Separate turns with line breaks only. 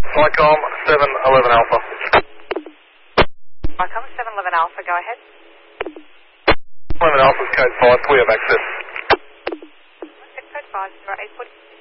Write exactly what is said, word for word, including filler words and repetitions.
Flycom seven eleven Alpha.
Flycom seven eleven Alpha, go ahead.
eleven Alpha's code five, we have access.
Code five, zero eight four.